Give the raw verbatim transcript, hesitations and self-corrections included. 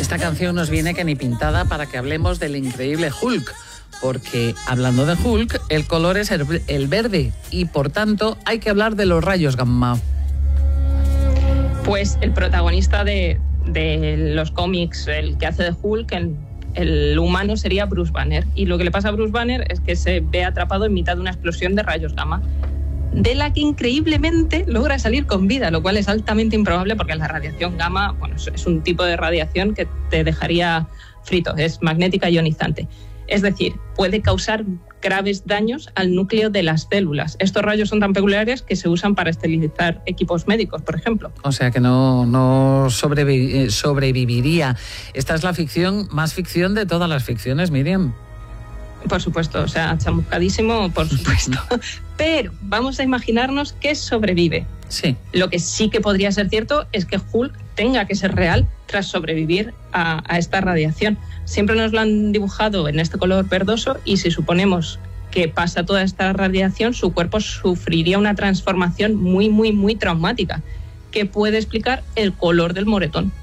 esta canción nos viene que ni pintada para que hablemos del increíble Hulk, porque hablando de Hulk, el color es el, el verde y por tanto hay que hablar de los rayos gamma. Pues el protagonista de, de los cómics, el que hace de Hulk, el, el humano sería Bruce Banner, y lo que le pasa a Bruce Banner es que se ve atrapado en mitad de una explosión de rayos gamma, de la que increíblemente logra salir con vida, lo cual es altamente improbable porque la radiación gamma, bueno, es un tipo de radiación que te dejaría frito, es magnética ionizante. Es decir, puede causar graves daños al núcleo de las células. Estos rayos son tan peculiares que se usan para esterilizar equipos médicos, por ejemplo. O sea que no, no sobrevi- sobreviviría. Esta es la ficción más ficción de todas las ficciones, Miriam. Por supuesto, o sea, chamuscadísimo, por supuesto. Pero vamos a imaginarnos que sobrevive. Sí. Lo que sí que podría ser cierto es que Hulk tenga que ser real tras sobrevivir a, a esta radiación. Siempre nos lo han dibujado en este color verdoso y si suponemos que pasa toda esta radiación, su cuerpo sufriría una transformación muy, muy, muy traumática que puede explicar el color del moretón.